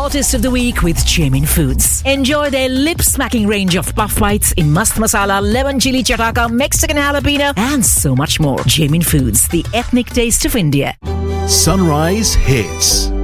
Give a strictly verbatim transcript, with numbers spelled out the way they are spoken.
Artist of the Week with Jamin Foods. Enjoy their lip-smacking range of puff bites in mast masala, lemon chili chataka, Mexican jalapeno, and so much more. Jamin Foods, the ethnic taste of India. Sunrise Hits.